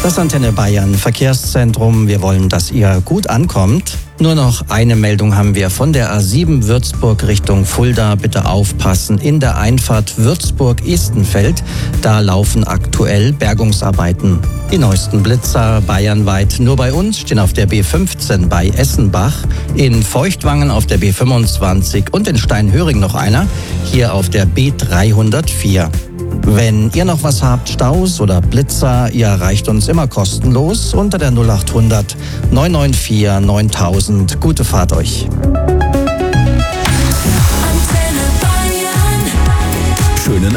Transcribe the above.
Das Antenne Bayern Verkehrszentrum. Wir wollen, dass ihr gut ankommt. Nur noch eine Meldung haben wir von der A7 Würzburg Richtung Fulda. Bitte aufpassen. In der Einfahrt Würzburg-Estenfeld, da laufen aktuell Bergungsarbeiten. Die neuesten Blitzer bayernweit nur bei uns stehen auf der B15 bei Essenbach, in Feuchtwangen auf der B25 und in Steinhöring noch einer, hier auf der B304. Wenn ihr noch was habt, Staus oder Blitzer, ihr erreicht uns immer kostenlos unter der 0800 994 9000. Gute Fahrt euch. Schönen